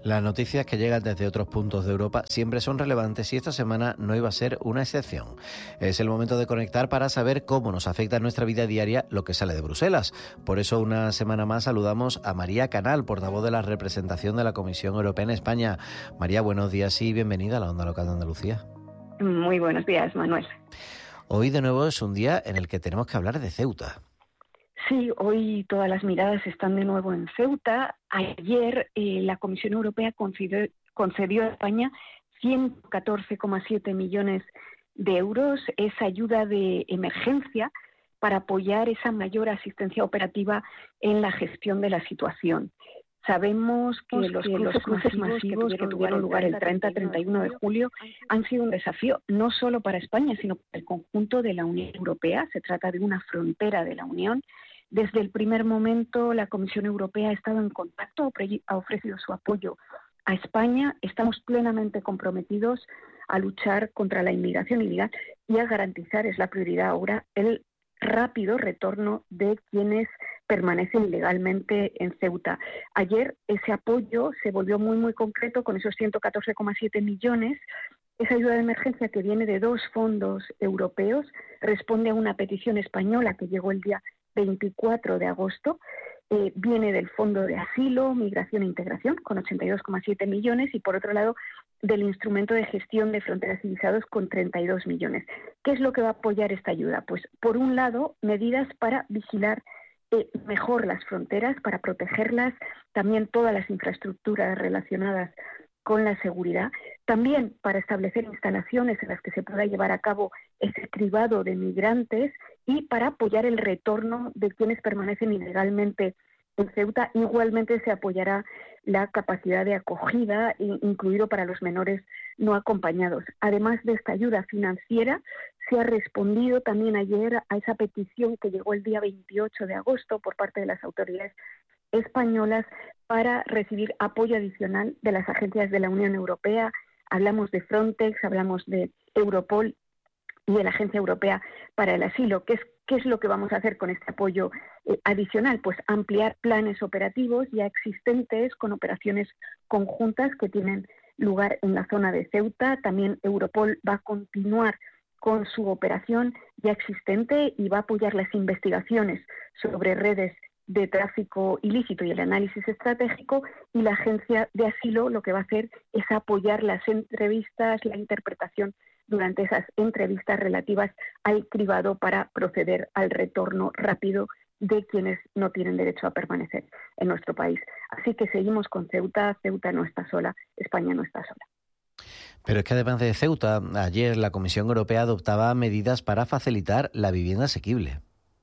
Las noticias que llegan desde otros puntos de Europa siempre son relevantes y esta semana no iba a ser una excepción. Es el momento de conectar para saber cómo nos afecta en nuestra vida diaria lo que sale de Bruselas. Por eso una semana más saludamos a María Canal, portavoz de la representación de la Comisión Europea en España. María, buenos días y bienvenida a la Onda Local de Andalucía. Muy buenos días, Manuel. Hoy de nuevo es un día en el que tenemos que hablar de Ceuta. Sí, hoy todas las miradas están de nuevo en Ceuta. Ayer la Comisión Europea concedió a España 114,7 millones de euros, esa ayuda de emergencia para apoyar esa mayor asistencia operativa en la gestión de la situación. Sabemos que los cruces masivos que tuvieron lugar el 30-31 de julio han sido un desafío no solo para España, sino para el conjunto de la Unión Europea. Se trata de una frontera de la Unión. Desde el primer momento, la Comisión Europea ha estado en contacto, ha ofrecido su apoyo a España. Estamos plenamente comprometidos a luchar contra la inmigración ilegal y a garantizar, es la prioridad ahora, el rápido retorno de quienes permanecen ilegalmente en Ceuta. Ayer ese apoyo se volvió muy concreto con esos 114,7 millones. Esa ayuda de emergencia, que viene de dos fondos europeos, responde a una petición española que llegó el día 24 de agosto, viene del Fondo de Asilo, Migración e Integración, con 82,7 millones, y por otro lado, del Instrumento de Gestión de Fronteras y Visados, con 32 millones. ¿Qué es lo que va a apoyar esta ayuda? Pues, por un lado, medidas para vigilar mejor las fronteras, para protegerlas, también todas las infraestructuras relacionadas con la seguridad, también para establecer instalaciones en las que se pueda llevar a cabo ese cribado de migrantes y para apoyar el retorno de quienes permanecen ilegalmente en Ceuta. Igualmente se apoyará la capacidad de acogida, incluido para los menores no acompañados. Además de esta ayuda financiera, se ha respondido también ayer a esa petición que llegó el día 28 de agosto por parte de las autoridades españolas para recibir apoyo adicional de las agencias de la Unión Europea. Hablamos de Frontex, hablamos de Europol y de la Agencia Europea para el Asilo. ¿Qué es lo que vamos a hacer con este apoyo adicional? Pues ampliar planes operativos ya existentes con operaciones conjuntas que tienen lugar en la zona de Ceuta. También Europol va a continuar con su operación ya existente y va a apoyar las investigaciones sobre redes de tráfico ilícito y el análisis estratégico, y la Agencia de Asilo lo que va a hacer es apoyar las entrevistas, la interpretación durante esas entrevistas relativas al cribado para proceder al retorno rápido de quienes no tienen derecho a permanecer en nuestro país. Así que seguimos con Ceuta. Ceuta no está sola, España no está sola. Pero es que además de Ceuta, ayer la Comisión Europea adoptaba medidas para facilitar la vivienda asequible.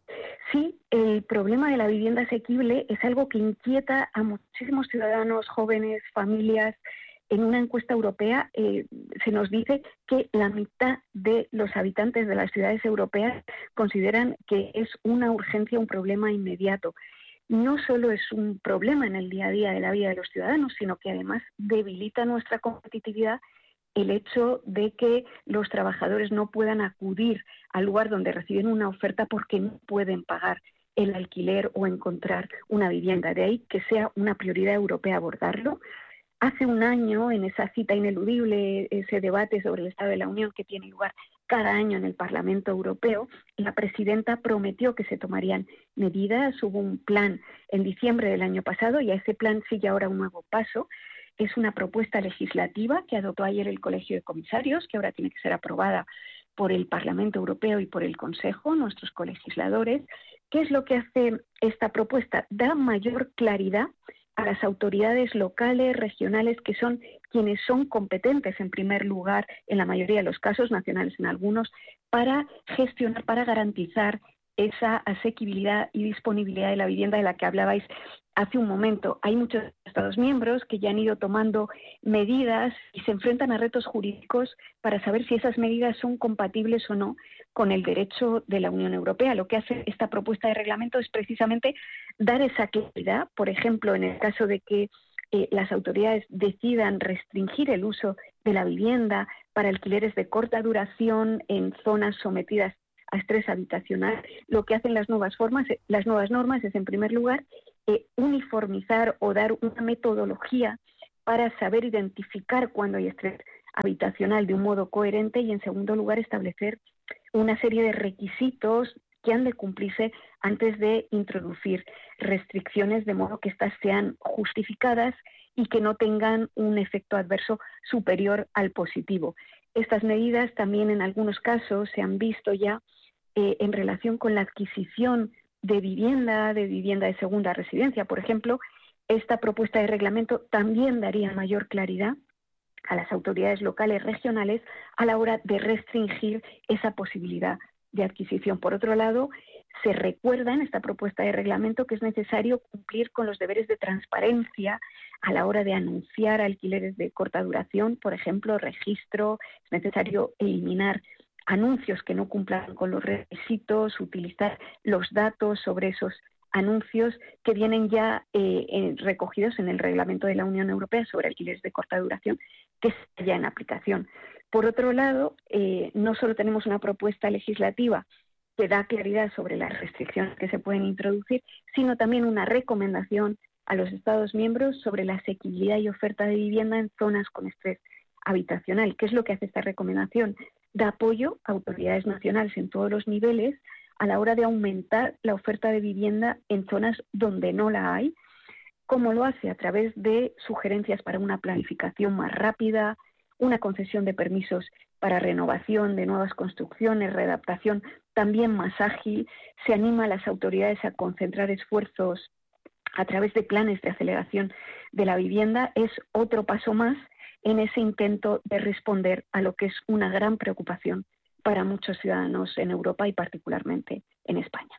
Sí, el problema de la vivienda asequible es algo que inquieta a muchísimos ciudadanos, jóvenes, familias. En una encuesta europea se nos dice que la mitad de los habitantes de las ciudades europeas consideran que es una urgencia, un problema inmediato. No solo es un problema en el día a día de la vida de los ciudadanos, sino que además debilita nuestra competitividad el hecho de que los trabajadores no puedan acudir al lugar donde reciben una oferta porque no pueden pagar el alquiler o encontrar una vivienda. De ahí que sea una prioridad europea abordarlo. Hace un año, en esa cita ineludible, ese debate sobre el Estado de la Unión que tiene lugar cada año en el Parlamento Europeo, la presidenta prometió que se tomarían medidas. Hubo un plan en diciembre del año pasado y a ese plan sigue ahora un nuevo paso. Es una propuesta legislativa que adoptó ayer el Colegio de Comisarios, que ahora tiene que ser aprobada por el Parlamento Europeo y por el Consejo, nuestros colegisladores. ¿Qué es lo que hace esta propuesta? Da mayor claridad a las autoridades locales, regionales, que son quienes son competentes en primer lugar, en la mayoría de los casos, nacionales en algunos, para gestionar, para garantizar esa asequibilidad y disponibilidad de la vivienda de la que hablabais hace un momento. Hay muchos Estados miembros que ya han ido tomando medidas y se enfrentan a retos jurídicos para saber si esas medidas son compatibles o no con el derecho de la Unión Europea. Lo que hace esta propuesta de reglamento es precisamente dar esa claridad. Por ejemplo, en el caso de que las autoridades decidan restringir el uso de la vivienda para alquileres de corta duración en zonas sometidas a estrés habitacional, lo que hacen las nuevas normas es, en primer lugar, uniformizar o dar una metodología para saber identificar cuando hay estrés habitacional de un modo coherente y, en segundo lugar, establecer una serie de requisitos que han de cumplirse antes de introducir restricciones, de modo que éstas sean justificadas y que no tengan un efecto adverso superior al positivo. Estas medidas también en algunos casos se han visto ya en relación con la adquisición de vivienda de segunda residencia. Por ejemplo, esta propuesta de reglamento también daría mayor claridad a las autoridades locales regionales a la hora de restringir esa posibilidad de adquisición. Por otro lado, se recuerda en esta propuesta de reglamento que es necesario cumplir con los deberes de transparencia a la hora de anunciar alquileres de corta duración, por ejemplo, registro. Es necesario eliminar anuncios que no cumplan con los requisitos, utilizar los datos sobre esos anuncios que vienen ya recogidos en el reglamento de la Unión Europea sobre alquileres de corta duración, que está ya en aplicación. Por otro lado, no solo tenemos una propuesta legislativa que da claridad sobre las restricciones que se pueden introducir, sino también una recomendación a los Estados miembros sobre la asequibilidad y oferta de vivienda en zonas con estrés habitacional. ¿Qué es lo que hace esta recomendación? Da apoyo a autoridades nacionales en todos los niveles a la hora de aumentar la oferta de vivienda en zonas donde no la hay. ¿Cómo lo hace? A través de sugerencias para una planificación más rápida, una concesión de permisos para renovación de nuevas construcciones, readaptación también más ágil. Se anima a las autoridades a concentrar esfuerzos a través de planes de aceleración de la vivienda. Es otro paso más en ese intento de responder a lo que es una gran preocupación para muchos ciudadanos en Europa y particularmente en España.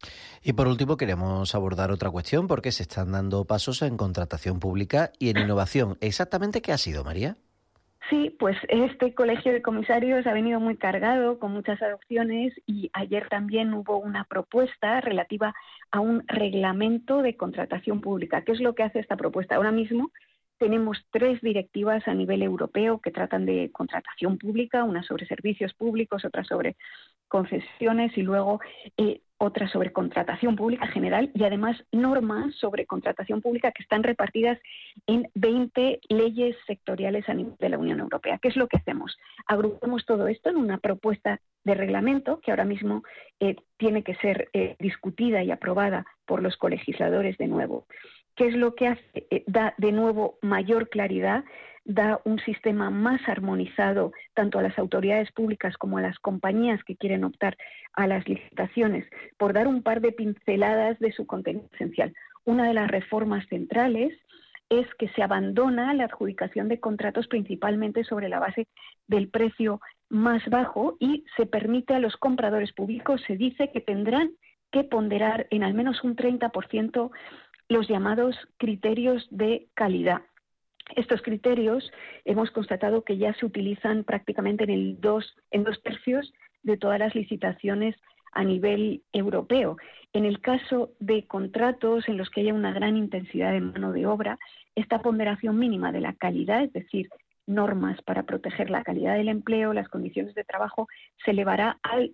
Y por último queremos abordar otra cuestión, porque se están dando pasos en contratación pública y en innovación. ¿Exactamente qué ha sido, María? Sí, pues este colegio de comisarios ha venido muy cargado con muchas adopciones y ayer también hubo una propuesta relativa a un reglamento de contratación pública. ¿Qué es lo que hace esta propuesta? Ahora mismo tenemos 3 directivas a nivel europeo que tratan de contratación pública, una sobre servicios públicos, otra sobre concesiones y luego otra sobre contratación pública general, y además normas sobre contratación pública que están repartidas en 20 leyes sectoriales a nivel de la Unión Europea. ¿Qué es lo que hacemos? Agrupamos todo esto en una propuesta de reglamento que ahora mismo tiene que ser discutida y aprobada por los colegisladores de nuevo. ¿Qué es lo que hace? Da de nuevo mayor claridad, da un sistema más armonizado tanto a las autoridades públicas como a las compañías que quieren optar a las licitaciones, por dar un par de pinceladas de su contenido esencial. Una de las reformas centrales es que se abandona la adjudicación de contratos principalmente sobre la base del precio más bajo y se permite a los compradores públicos, se dice que tendrán que ponderar en al menos un 30% los llamados criterios de calidad. Estos criterios hemos constatado que ya se utilizan prácticamente en 2 tercios de todas las licitaciones a nivel europeo. En el caso de contratos en los que haya una gran intensidad de mano de obra, esta ponderación mínima de la calidad, es decir, normas para proteger la calidad del empleo, las condiciones de trabajo, se elevará al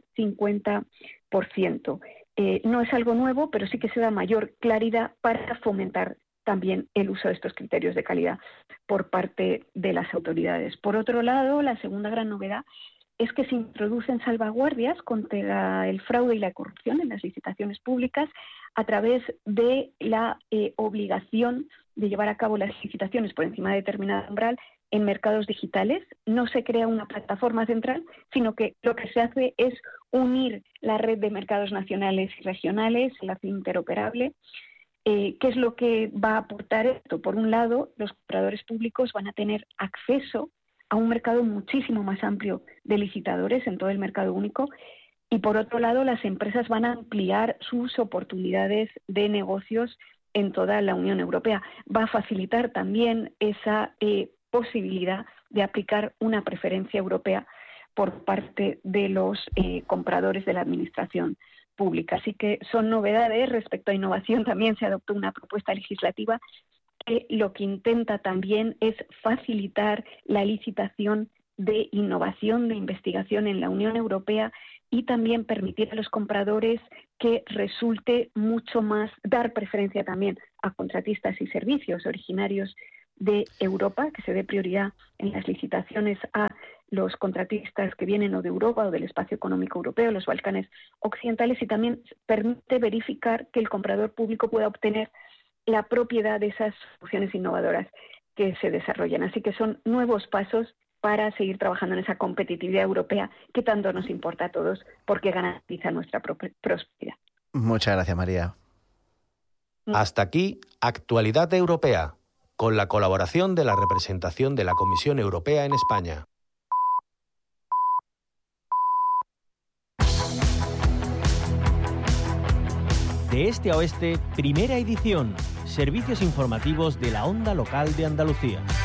50%. No es algo nuevo, pero sí que se da mayor claridad para fomentar también el uso de estos criterios de calidad por parte de las autoridades. Por otro lado, la segunda gran novedad es que se introducen salvaguardias contra el fraude y la corrupción en las licitaciones públicas a través de la obligación de llevar a cabo las licitaciones por encima de determinado umbral en mercados digitales. No se crea una plataforma central, sino que lo que se hace es unir la red de mercados nacionales y regionales, el enlace interoperable. ¿Qué es lo que va a aportar esto? Por un lado, los compradores públicos van a tener acceso a un mercado muchísimo más amplio de licitadores en todo el mercado único, y por otro lado, las empresas van a ampliar sus oportunidades de negocios en toda la Unión Europea. Va a facilitar también esa posibilidad de aplicar una preferencia europea por parte de los compradores de la administración pública. Así que son novedades. Respecto a innovación, también se adoptó una propuesta legislativa que lo que intenta también es facilitar la licitación de innovación, de investigación en la Unión Europea, y también permitir a los compradores que resulte mucho más, dar preferencia también a contratistas y servicios originarios de Europa, que se dé prioridad en las licitaciones a los contratistas que vienen o de Europa o del espacio económico europeo, los Balcanes occidentales, y también permite verificar que el comprador público pueda obtener la propiedad de esas soluciones innovadoras que se desarrollan. Así que son nuevos pasos para seguir trabajando en esa competitividad europea que tanto nos importa a todos, porque garantiza nuestra prosperidad. Muchas gracias, María. Hasta aquí, Actualidad Europea, con la colaboración de la representación de la Comisión Europea en España. De este a oeste, primera edición. Servicios informativos de la Onda Local de Andalucía.